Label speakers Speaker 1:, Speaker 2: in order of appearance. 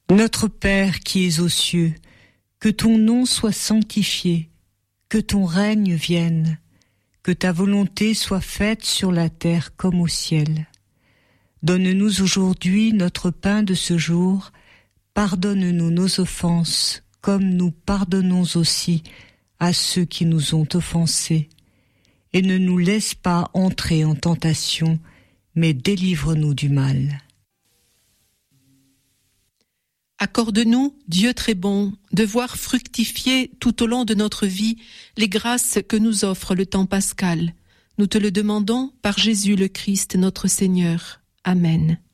Speaker 1: Notre Père qui es aux cieux, que ton nom soit sanctifié, que ton règne vienne, que ta volonté soit faite sur la terre comme au ciel. Donne-nous aujourd'hui notre pain de ce jour, pardonne-nous nos offenses, comme nous pardonnons aussi à ceux qui nous ont offensés. Et ne nous laisse pas entrer en tentation, mais délivre-nous du mal.
Speaker 2: Accorde-nous, Dieu très bon, de voir fructifier tout au long de notre vie les grâces que nous offre le temps pascal. Nous te le demandons par Jésus le Christ notre Seigneur. Amen.